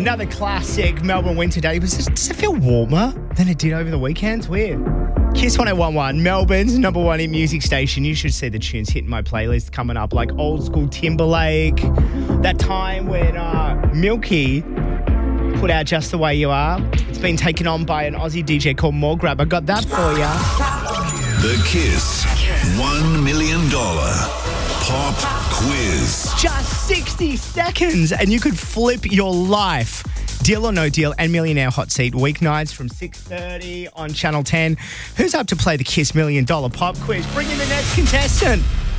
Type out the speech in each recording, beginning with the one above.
Another classic Melbourne winter day. Does it feel warmer than it did over the weekend? It's weird. Kiss 101.1, Melbourne's number one in music station. You should see the tunes hitting my playlist coming up, like old school Timberlake. That time when Milky put out Just the Way You Are. It's been taken on by an Aussie DJ called Morgrab. I got that for you. The Kiss $1 million Pop Quiz. Just 60 seconds and you could flip your life. Deal or No Deal and Millionaire Hot Seat weeknights from 6:30 on Channel 10. Who's up to play the Kiss $1 Million Pop Quiz? Bring in the next contestant.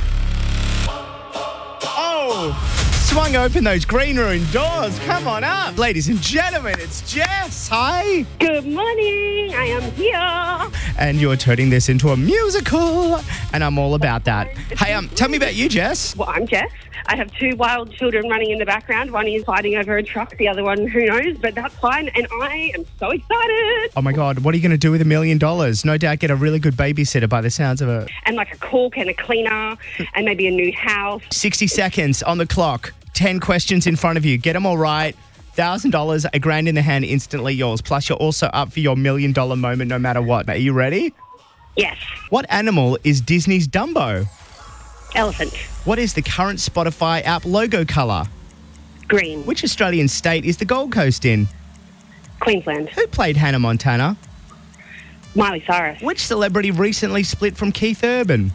Swung open those green room doors. Come on up. Ladies and gentlemen, it's Jess. Hi. Good morning. I am here. And you're turning this into a musical, and I'm all about that. Hey, tell me about you, Jess. Well, I'm Jess. I have two wild children running in the background. One is fighting over a truck. The other one, who knows, but that's fine. And I am so excited. Oh, my God. What are you going to do with $1 million? No doubt get a really good babysitter by the sounds of it. And like a cook and a cleaner and maybe a new house. 60 seconds on the clock. 10 questions in front of you. Get them all right. $1,000, $1,000 in the hand, instantly yours. Plus, you're also up for your $1 million moment no matter what. Are you ready? Yes. What animal is Disney's Dumbo? Elephant. What is the current Spotify app logo colour? Green. Which Australian state is the Gold Coast in? Queensland. Who played Hannah Montana? Miley Cyrus. Which celebrity recently split from Keith Urban?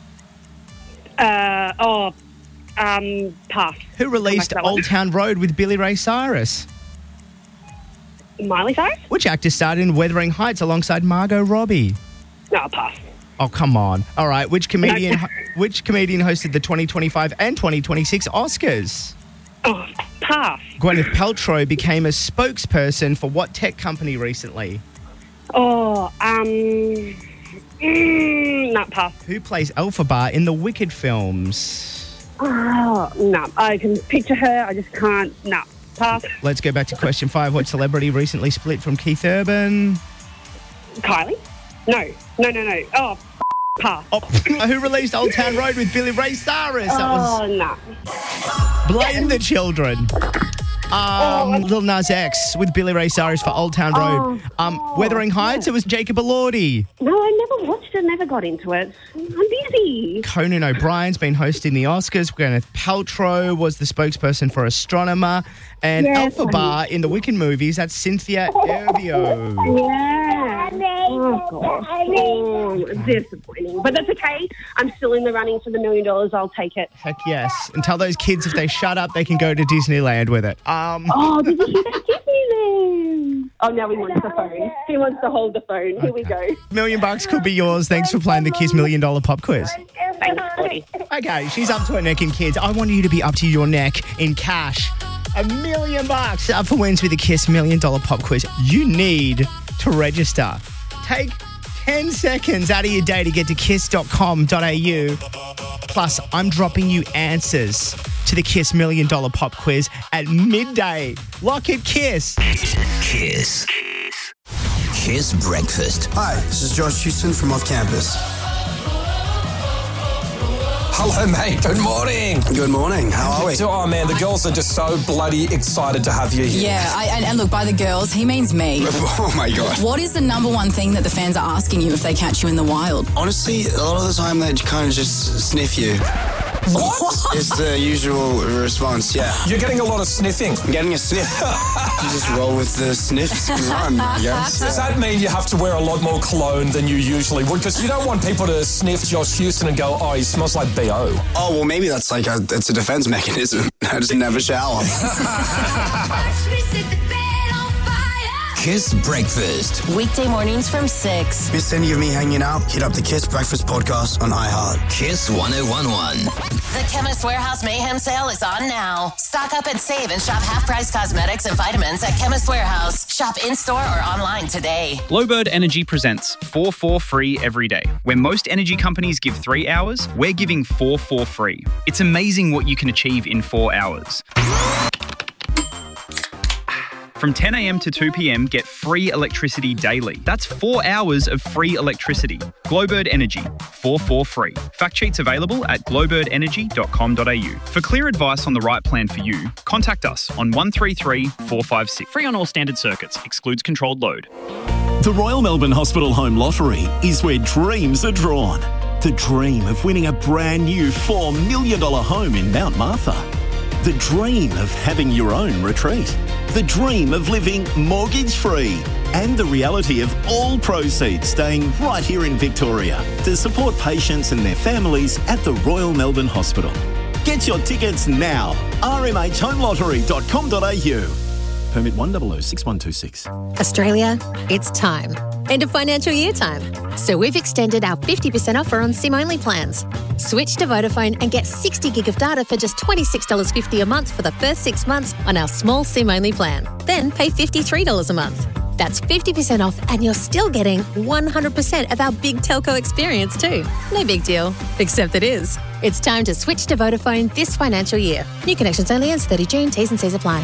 Pass. Who released Old Town Road with Billy Ray Cyrus? Miley Cyrus? Which actor starred in Wuthering Heights alongside Margot Robbie? No, pass. Oh, come on. All right, which comedian hosted the 2025 and 2026 Oscars? Oh, pass. Gwyneth Paltrow became a spokesperson for what tech company recently? Oh, not pass. Who plays Elphaba in the Wicked films? Oh, no. I can picture her. I just can't. No. Pass. Let's go back to question 5. What celebrity recently split from Keith Urban? Kylie? No. Oh, pass. Oh, who released Old Town Road with Billy Ray Cyrus? No. Blame the children. Lil Nas X with Billy Ray Cyrus for Old Town Road. Wuthering Heights, it was Jacob Elordi. No, I never watched it, never got into it. I'm busy. Conan O'Brien's been hosting the Oscars. Gwyneth Paltrow was the spokesperson for Astronomer. And Elphaba in the Wicked movies, that's Cynthia Erivo. Yeah. Oh, gosh. Oh, disappointing. But that's okay. I'm still in the running for the $1 million. I'll take it. Heck yes. And tell those kids if they shut up, they can go to Disneyland with it. Oh, did you hear that Disneyland? Oh, now he wants the phone. He wants to hold the phone. Here we go. $1 million could be yours. Thanks for playing the Kiss $1 Million Pop Quiz. Thanks, buddy. Okay, she's up to her neck in kids. I want you to be up to your neck in cash. $1 million up for wins with the Kiss $1 Million Pop Quiz. You need to register. Take 10 seconds out of your day to get to kiss.com.au. Plus, I'm dropping you answers to the Kiss $1 Million Pop Quiz at midday. Lock it, Kiss. Kiss. Kiss Breakfast. Hi, this is Josh Houston from Off Campus. Hello, mate. Good morning. Good morning. How are we? Oh, man, the girls are just so bloody excited to have you here. Yeah, and look, by the girls, he means me. Oh, my God. What is the number one thing that the fans are asking you if they catch you in the wild? Honestly, a lot of the time they kind of just sniff you. What? It's the usual response, yeah. You're getting a lot of sniffing. I'm getting a sniff. You just roll with the sniffs and run, I guess. Does that mean you have to wear a lot more cologne than you usually would? Because you don't want people to sniff Josh Houston and go, oh, he smells like B.O. Oh, well, maybe that's like it's a defense mechanism. I just never shower. Kiss Breakfast. Weekday mornings from 6. Miss any of me hanging out? Hit up the Kiss Breakfast podcast on iHeart. Kiss 1011. The Chemist Warehouse Mayhem sale is on now. Stock up and save and shop half-price cosmetics and vitamins at Chemist Warehouse. Shop in-store or online today. Blowbird Energy presents 4 for free every day. Where most energy companies give 3 hours, we're giving 4 for free. It's amazing what you can achieve in 4 hours. From 10 a.m. to 2 p.m, get free electricity daily. That's 4 hours of free electricity. Glowbird Energy, 4 free. Fact sheets available at glowbirdenergy.com.au. For clear advice on the right plan for you, contact us on 133 456. Free on all standard circuits. Excludes controlled load. The Royal Melbourne Hospital Home Lottery is where dreams are drawn. The dream of winning a brand new $4 million home in Mount Martha. The dream of having your own retreat. The dream of living mortgage-free. And the reality of all proceeds staying right here in Victoria to support patients and their families at the Royal Melbourne Hospital. Get your tickets now. rmhhomelottery.com.au. Permit 1006126. Australia, it's time. End of financial year time. So we've extended our 50% offer on SIM-only plans. Switch to Vodafone and get 60 gig of data for just $26.50 a month for the first 6 months on our small SIM-only plan. Then pay $53 a month. That's 50% off and you're still getting 100% of our big telco experience too. No big deal, except it is. It's time to switch to Vodafone this financial year. New connections only ends 30 June. T's and C's apply.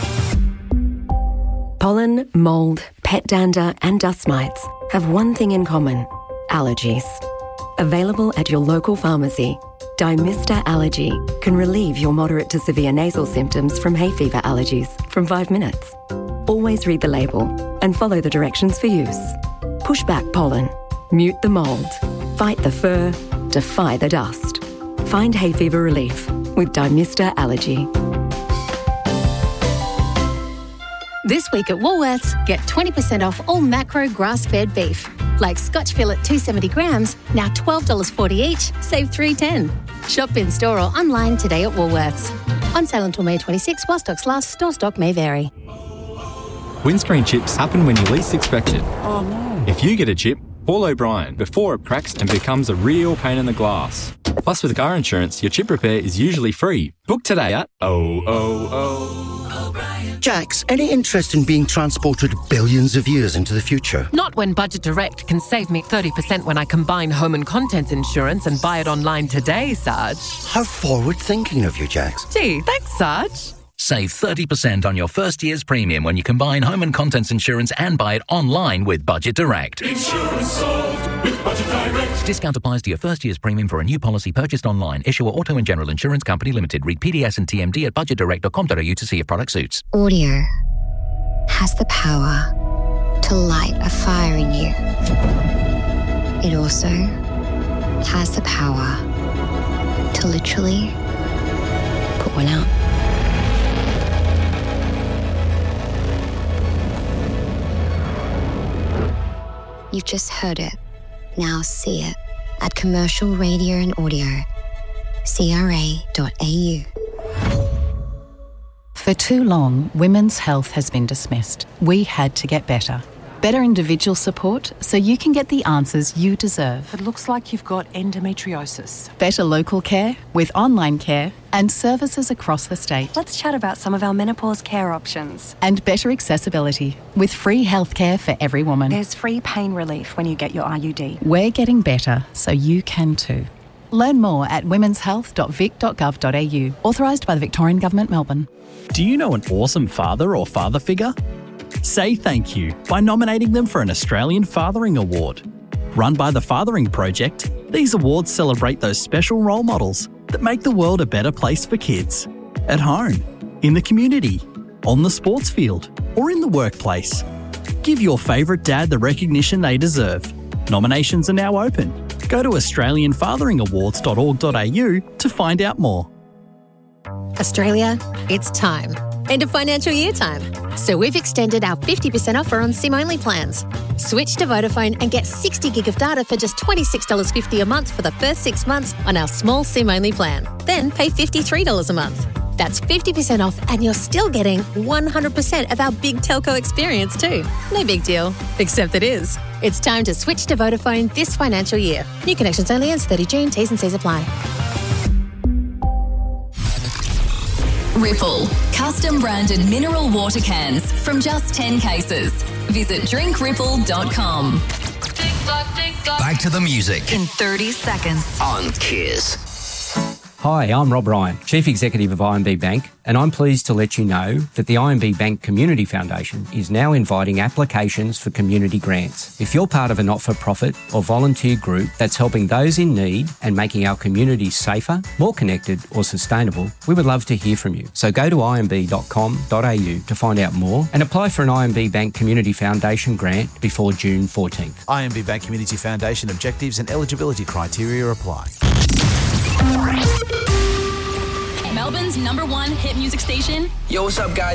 Pollen, mould, pet dander and dust mites have one thing in common: allergies. Available at your local pharmacy, Dymista Allergy can relieve your moderate to severe nasal symptoms from hay fever allergies from 5 minutes. Always read the label and follow the directions for use. Push back pollen, mute the mould, fight the fur, defy the dust. Find hay fever relief with Dymista Allergy. This week at Woolworths, get 20% off all macro grass-fed beef. Like Scotch fillet 270 grams, now $12.40 each, save $3.10. Shop in store or online today at Woolworths. On sale until May 26 while stocks last. Store stock may vary. Windscreen chips happen when you least expect it. Oh no. If you get a chip, call O'Brien before it cracks and becomes a real pain in the glass. Plus, with car insurance, your chip repair is usually free. Book today at Jax, any interest in being transported billions of years into the future? Not when Budget Direct can save me 30% when I combine home and contents insurance and buy it online today, Sarge. How forward-thinking of you, Jax. Gee, thanks, Sarge. Save 30% on your first year's premium when you combine home and contents insurance and buy it online with Budget Direct. Insurance solved with Budget Direct. Discount applies to your first year's premium for a new policy purchased online. Issuer Auto and General Insurance Company Limited. Read PDS and TMD at budgetdirect.com.au to see if product suits. Audio has the power to light a fire in you. It also has the power to literally put one out. You've just heard it. Now see it at Commercial Radio and Audio. CRA.au. For too long, women's health has been dismissed. We had to get better. Better individual support so you can get the answers you deserve. It looks like you've got endometriosis. Better local care with online care and services across the state. Let's chat about some of our menopause care options. And better accessibility with free healthcare for every woman. There's free pain relief when you get your IUD. We're getting better so you can too. Learn more at womenshealth.vic.gov.au. Authorised by the Victorian Government, Melbourne. Do you know an awesome father or father figure? Say thank you by nominating them for an Australian Fathering Award. Run by the Fathering Project, these awards celebrate those special role models that make the world a better place for kids. At home, in the community, on the sports field, or in the workplace. Give your favourite dad the recognition they deserve. Nominations are now open. Go to australianfatheringawards.org.au to find out more. Australia, it's time. End of financial year time. So we've extended our 50% offer on SIM-only plans. Switch to Vodafone and get 60 gig of data for just $26.50 a month for the first 6 months on our small SIM-only plan. Then pay $53 a month. That's 50% off and you're still getting 100% of our big telco experience too. No big deal, except it is. It's time to switch to Vodafone this financial year. New connections only ends 30 June. T's and C's apply. Ripple, custom branded mineral water cans from just 10 cases. Visit drinkripple.com. Back to the music in 30 seconds on Kiss. Hi, I'm Rob Ryan, Chief Executive of IMB Bank, and I'm pleased to let you know that the IMB Bank Community Foundation is now inviting applications for community grants. If you're part of a not-for-profit or volunteer group that's helping those in need and making our communities safer, more connected or sustainable, we would love to hear from you. So go to imb.com.au to find out more and apply for an IMB Bank Community Foundation grant before June 14th. IMB Bank Community Foundation objectives and eligibility criteria apply. Melbourne's #1 hit music station. Yo, what's up, guys?